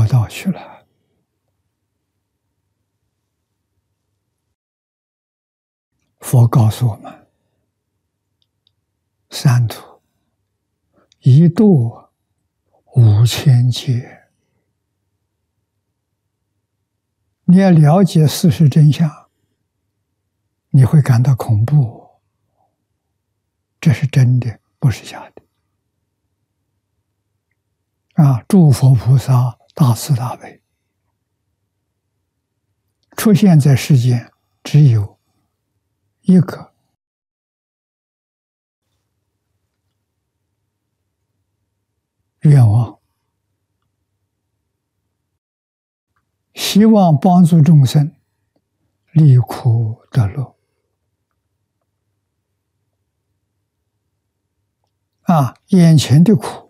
佛道去了。佛告诉我们：三途一度5000劫。你要了解事实真相，你会感到恐怖。这是真的，不是假的。诸佛菩萨大慈大悲，出现在世间只有一个愿望，希望帮助众生离苦得乐。眼前的苦，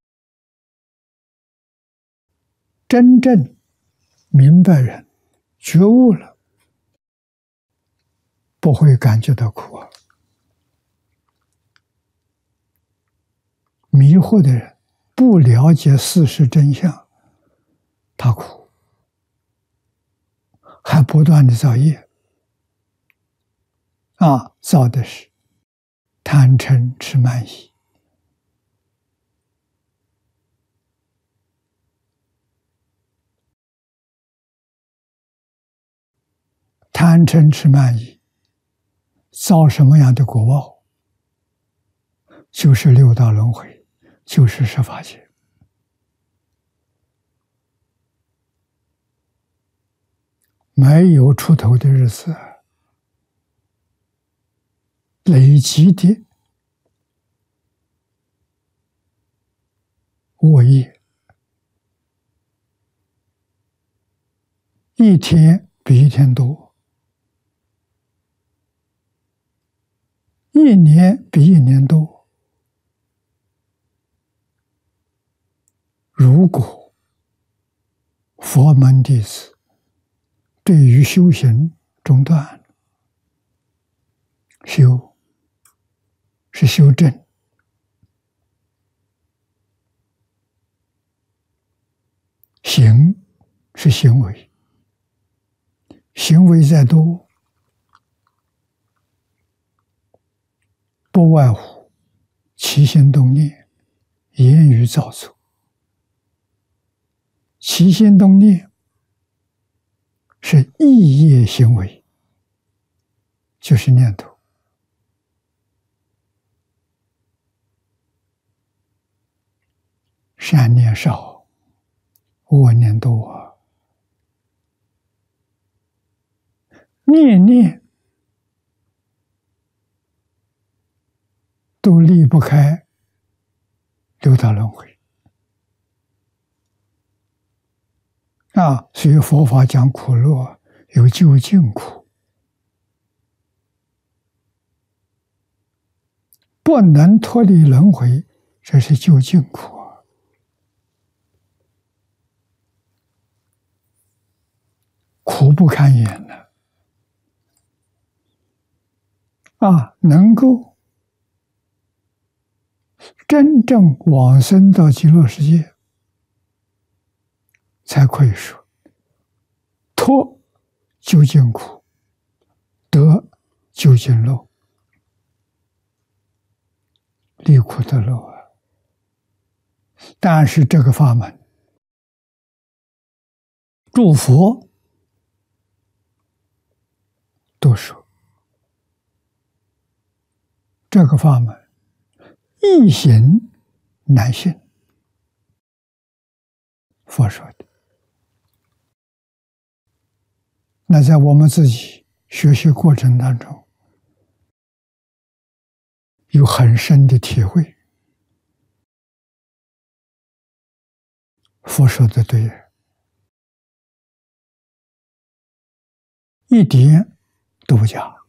真正明白人觉悟了，不会感觉到苦。迷惑的人，不了解事实真相，他苦，还不断的造业。造的是贪嗔痴慢疑。贪嗔痴慢疑造什么样的果报？就是六道轮回，就是十法界。没有出头的日子，累积的恶业，一天比一天多，一年比一年多。如果佛门弟子对于修行中断，修是修正，行是行为，行为再多，不外乎起心动念、言语造作。起心动念是意业行为，就是念头。善念少，恶念多。念念都离不开六道轮回。所以佛法讲苦乐，有究竟苦，不能脱离轮回，这是究竟苦。苦不堪言了。能够真正往生到极乐世界，才可以说脱究竟苦，得究竟乐，离苦得乐。但是这个法门，诸佛都说这个法门易行难信，佛说的。那在我们自己学习过程当中，有很深的体会。佛说的对，一点都不假。